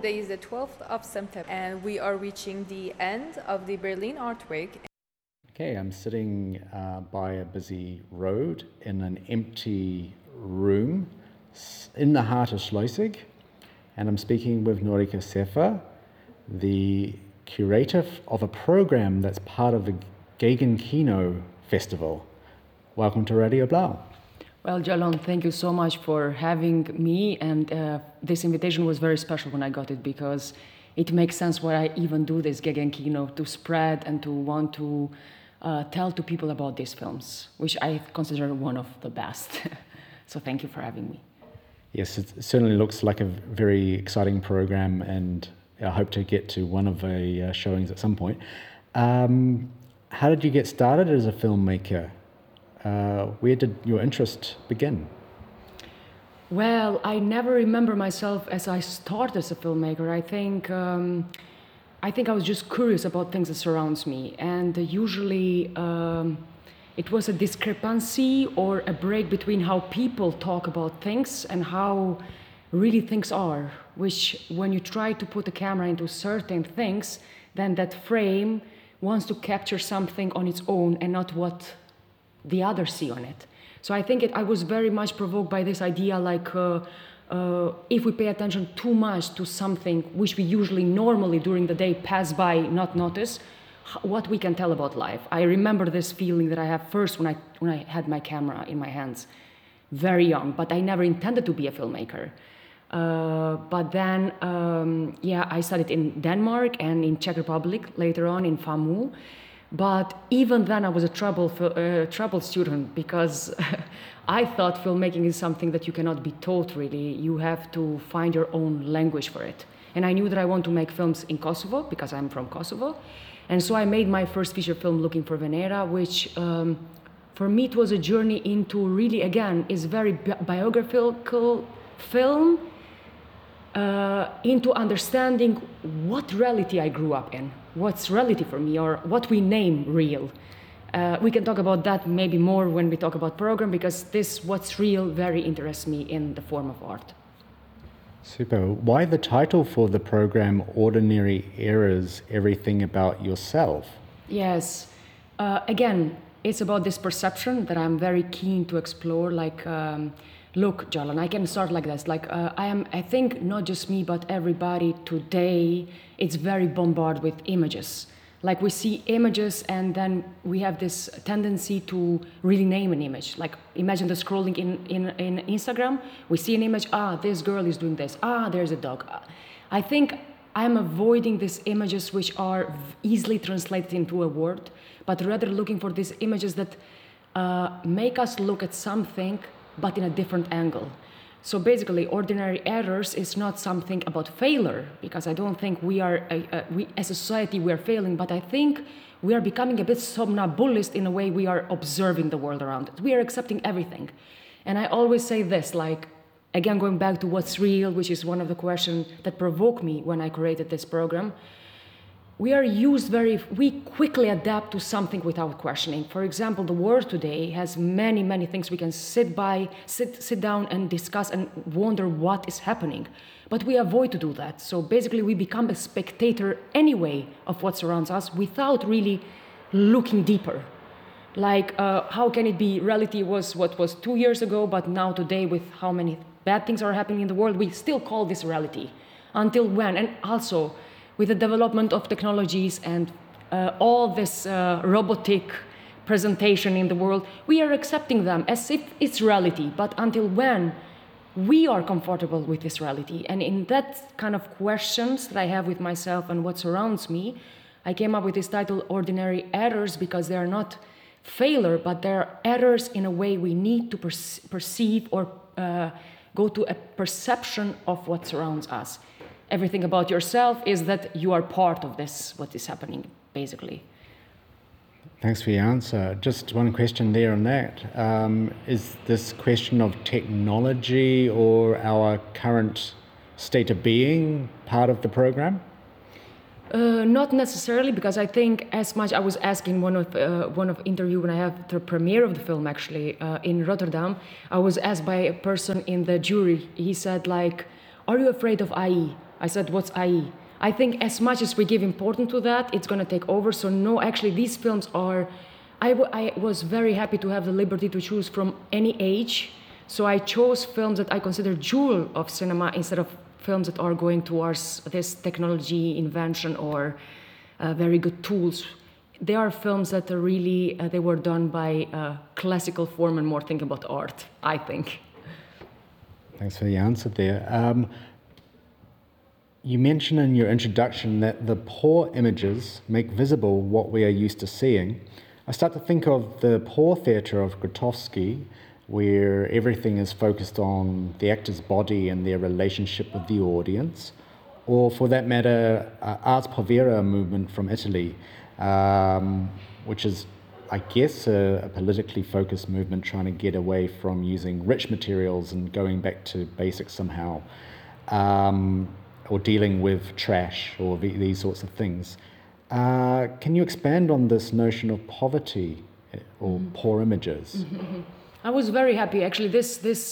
Today is the 12th of September, and we are reaching the end of the Berlin Art Week. Okay, I'm sitting by a busy road in an empty room in the heart of Schleusig, and I'm speaking with Norika Sefer, the curator of a program that's part of the Gegen Kino Festival. Welcome to Radio Blau. Well, Jalon, thank you so much for having me, and this invitation was very special when I got it, because it makes sense why I even do this Gegen Kino, to spread and to want to tell to people about these films, which I consider one of the best. So thank you for having me. Yes, it certainly looks like a very exciting program, and I hope to get to one of the showings at some point. How did you get started as a filmmaker? Where did your interest begin? Well, I never remember myself as I started as a filmmaker. I think I was just curious about things that surrounds me, and usually it was a discrepancy or a break between how people talk about things and how really things are, which when you try to put a camera into certain things, then that frame wants to capture something on its own and not what the others see on it. So I think I was very much provoked by this idea, like if we pay attention too much to something which we usually normally during the day pass by, not notice, what we can tell about life. I remember this feeling that I have first when I had my camera in my hands, very young, but I never intended to be a filmmaker. But then, I studied in Denmark and in Czech Republic, later on in FAMU. But even then I was a troubled student, because I thought filmmaking is something that you cannot be taught really. You have to find your own language for it. And I knew that I want to make films in Kosovo, because I'm from Kosovo. And so I made my first feature film, Looking for Venera, which for me it was a journey into really, again, is very biographical film, into understanding what reality I grew up in, what's reality for me, or what we name real. We can talk about that maybe more when we talk about program, because this what's real very interests me in the form of art. Super. Why the title for the program, Ordinary Errors, Everything About Yourself? Yes. Again, it's about this perception that I'm very keen to explore, like look, Jalan, I can start like this. Like I think not just me, but everybody today, it's very bombarded with images. Like we see images and then we have this tendency to really name an image. Like imagine the scrolling in Instagram. We see an image, this girl is doing this. There's a dog. I think I'm avoiding these images which are easily translated into a word, but rather looking for these images that make us look at something but in a different angle. So basically, Ordinary Errors is not something about failure, because I don't think we are, we as a society, we are failing, but I think we are becoming a bit somnambulist in a way we are observing the world around us. We are accepting everything. And I always say this, like, again, going back to what's real, which is one of the questions that provoked me when I created this program, we quickly adapt to something without questioning. For example, the world today has many, many things we can sit down and discuss and wonder what is happening. But we avoid to do that. So basically we become a spectator anyway of what surrounds us without really looking deeper. Like how can it be reality was what was 2 years ago, but now today with how many bad things are happening in the world, we still call this reality. Until when? And also, with the development of technologies and all this robotic presentation in the world, we are accepting them as if it's reality. But until when we are comfortable with this reality? And in that kind of questions that I have with myself and what surrounds me, I came up with this title, Ordinary Errors, because they are not failure, but they are errors in a way we need to perceive or go to a perception of what surrounds us. Everything about yourself is that you are part of this, what is happening, basically. Thanks for your answer. Just one question there on that. Is this question of technology or our current state of being part of the program? Not necessarily, because I think as much I was asking one of interview when I had the premiere of the film actually in Rotterdam, I was asked by a person in the jury. He said like, "Are you afraid of AI?" I said, what's IE? I think as much as we give importance to that, it's going to take over. So no, actually, these films are. I was very happy to have the liberty to choose from any age. So I chose films that I consider jewel of cinema instead of films that are going towards this technology invention or very good tools. They are films that are really, they were done by classical form and more thinking about art, I think. Thanks for the answer there. You mentioned in your introduction that the poor images make visible what we are used to seeing. I start to think of the poor theatre of Grotowski, where everything is focused on the actor's body and their relationship with the audience, or for that matter, Ars Povera movement from Italy, which is, I guess, a politically focused movement trying to get away from using rich materials and going back to basics somehow, or dealing with trash or these sorts of things. Can you expand on this notion of poverty or poor images? I was very happy. Actually, this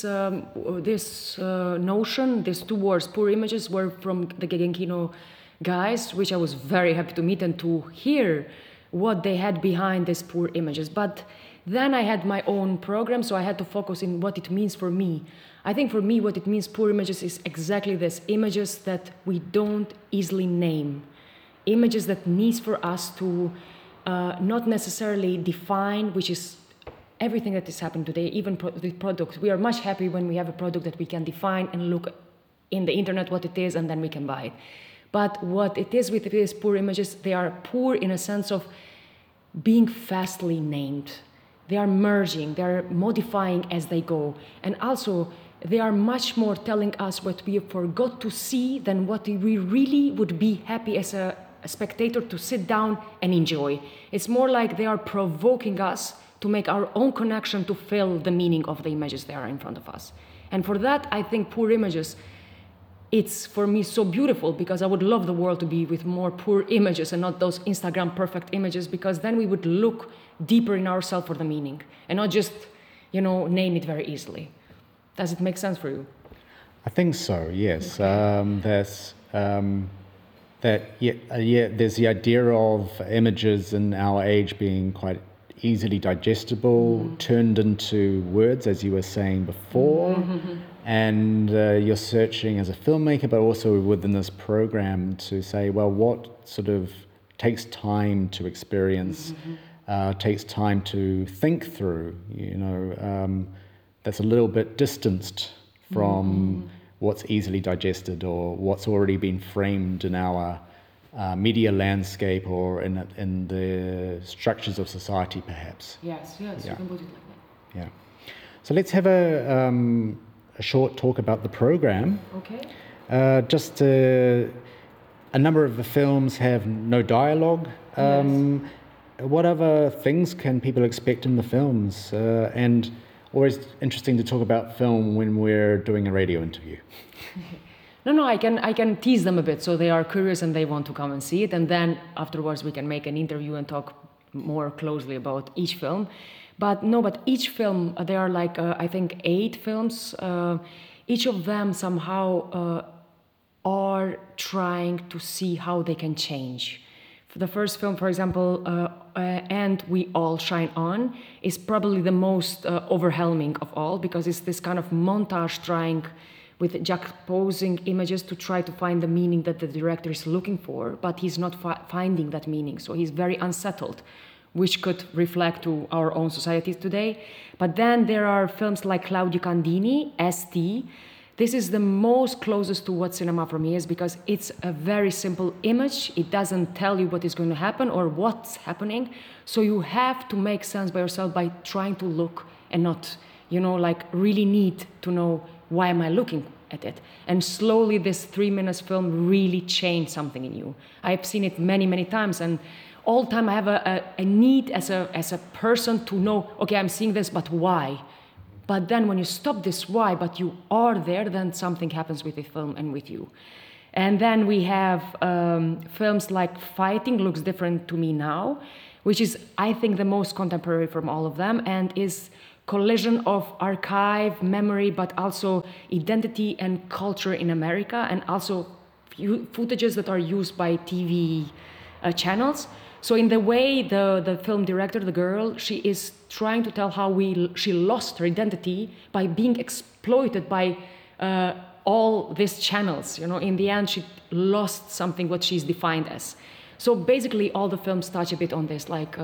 notion, these two words, poor images, were from the Guggenheim guys, which I was very happy to meet and to hear what they had behind these poor images. But then I had my own program, so I had to focus in what it means for me. I think for me, what it means, poor images, is exactly this: images that we don't easily name, images that needs for us to not necessarily define, which is everything that is happening today, even with products. We are much happy when we have a product that we can define and look in the internet what it is, and then we can buy it. But what it is with these poor images, they are poor in a sense of being fastly named. They are merging, they are modifying as they go. And also, they are much more telling us what we forgot to see than what we really would be happy as a spectator to sit down and enjoy. It's more like they are provoking us to make our own connection to feel the meaning of the images that are in front of us. And for that, I think poor images, it's for me so beautiful, because I would love the world to be with more poor images and not those Instagram perfect images, because then we would look deeper in ourselves for the meaning and not just, name it very easily. Does it make sense for you? I think so, yes. Okay. There's the idea of images in our age being quite easily digestible, turned into words, as you were saying before. And you're searching as a filmmaker, but also within this program to say, well, what sort of takes time to experience, takes time to think through, that's a little bit distanced from what's easily digested or what's already been framed in our media landscape or in the structures of society, perhaps. Yes, you can put it like that. Yeah. So let's have a short talk about the program. Okay. A number of the films have no dialogue. What other things can people expect in the films? And always interesting to talk about film when we're doing a radio interview. No, I can tease them a bit so they are curious and they want to come and see it, and then afterwards we can make an interview and talk more closely about each film. But each film, there are I think 8 films. Each of them somehow are trying to see how they can change. For the first film, for example, And We All Shine On, is probably the most overwhelming of all, because it's this kind of montage trying with juxtaposing images to try to find the meaning that the director is looking for, but he's not finding that meaning, so he's very unsettled, which could reflect to our own societies today. But then there are films like Claudio Candini, ST. This is the most closest to what cinema for me is, because it's a very simple image. It doesn't tell you what is going to happen or what's happening. So you have to make sense by yourself by trying to look and not, really need to know why am I looking at it. And slowly this 3 minutes film really changed something in you. I've seen it many, many times, and all the time I have a need as a person to know, okay, I'm seeing this, but why? But then when you stop this why, but you are there, then something happens with the film and with you. And then we have films like Fighting Looks Different to Me Now, which is, I think, the most contemporary from all of them, and is collision of archive, memory, but also identity and culture in America, and also footages that are used by TV channels. So in the way the film director, the girl, she is trying to tell how she lost her identity by being exploited by all these channels. In the end, she lost something what she's defined as. So basically, all the films touch a bit on this, like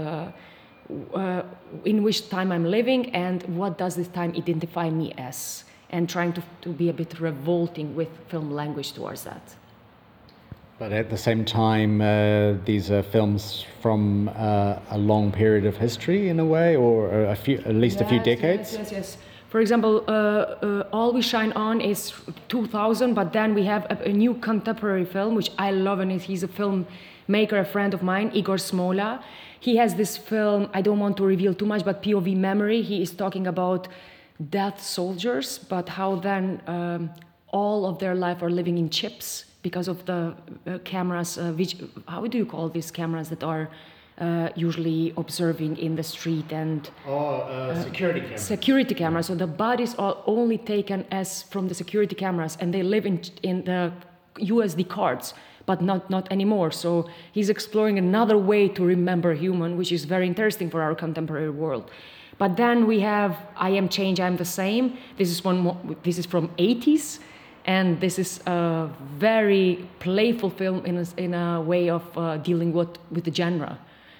in which time I'm living and what does this time identify me as, and trying to be a bit revolting with film language towards that. But at the same time, these are films from a long period of history in a way, or at least a few decades? Yes. For example, All We Shine On is 2000, but then we have a new contemporary film, which I love, and he's a filmmaker, a friend of mine, Igor Smola. He has this film, I don't want to reveal too much, but POV Memory. He is talking about dead soldiers, but how then all of their life are living in chips because of the cameras, how do you call these cameras that are usually observing in the street and... security cameras. Security cameras. So the bodies are only taken as from the security cameras, and they live in the USD cards, but not anymore. So he's exploring another way to remember human, which is very interesting for our contemporary world. But then we have I Am Change, I Am the Same. This is from 80s. And this is a very playful film in a way of dealing with the genre.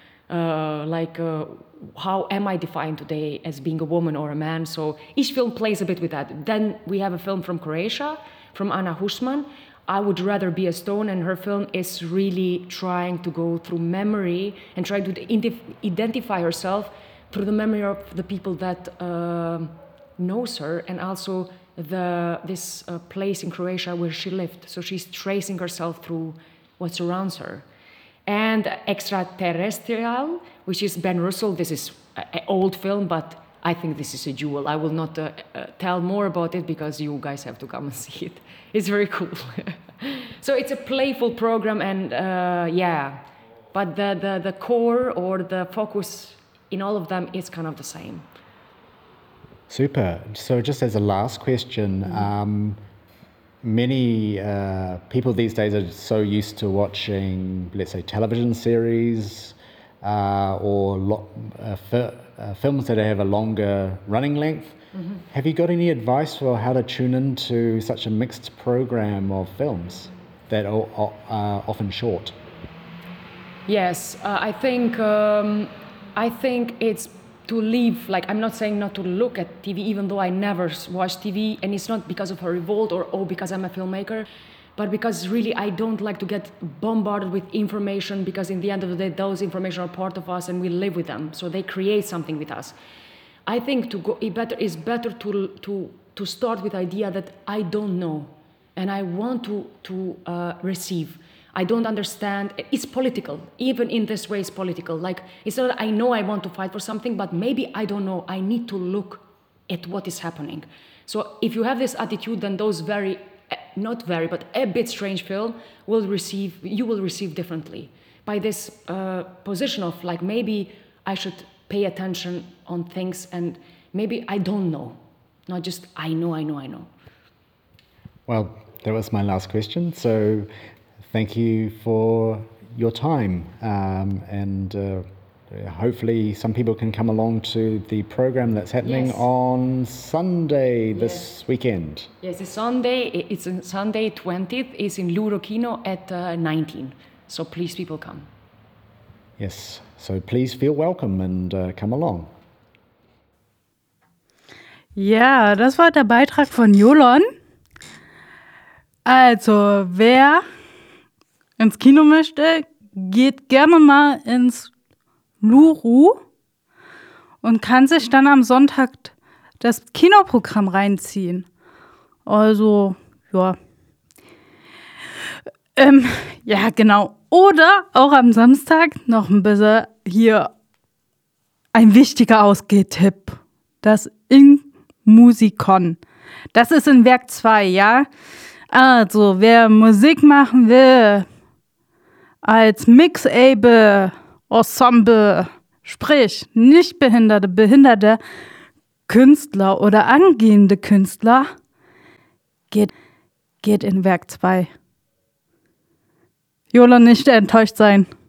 How am I defined today as being a woman or a man? So each film plays a bit with that. Then we have a film from Croatia, from Ana Husman, I Would Rather Be a Stone, and her film is really trying to go through memory and try to identify herself through the memory of the people that knows her, and also this place in Croatia where she lived. So she's tracing herself through what surrounds her. And Extraterrestrial, which is Ben Russell. This is an old film, but I think this is a jewel. I will not tell more about it because you guys have to come and see it. It's very cool. So it's a playful program, and but the core or the focus in all of them is kind of the same. Super. So just as a last question, many people these days are so used to watching, let's say, television series or films that have a longer running length. Mm-hmm. Have you got any advice for how to tune into such a mixed program of films that are often short? Yes, I think it's to leave, I'm not saying not to look at TV, even though I never watch TV, and it's not because of a revolt or because I'm a filmmaker, but because really I don't like to get bombarded with information, because in the end of the day, those information are part of us and we live with them, so they create something with us. I think it's better to start with the idea that I don't know, and I want to receive. I don't understand. It's political. Even in this way, it's political. It's not that I know I want to fight for something, but maybe I don't know. I need to look at what is happening. So if you have this attitude, then those not very, but a bit strange film you will receive differently. By this position of maybe I should pay attention on things, and maybe I don't know. Not just I know. Well, that was my last question. So thank you for your time, and hopefully some people can come along to the program that's happening on Sunday this weekend. Yes, it's Sunday. It's on Sunday 20th. It's in Luro Kino at 19. So please, people, come. Yes, so please feel welcome and come along. Ja, das war der Beitrag von Jolon. Also, wer ins Kino möchte, geht gerne mal ins Luru und kann sich dann am Sonntag das Kinoprogramm reinziehen. Also, ja. Ja, genau. Oder auch am Samstag noch ein bisschen hier ein wichtiger Ausgehtipp. Das InMusikon. Das ist in Werk 2, ja? Also, wer Musik machen will, als Mixable Ensemble, sprich nicht behinderte Künstler oder angehende Künstler, geht in Werk 2. Jolon, nicht enttäuscht sein.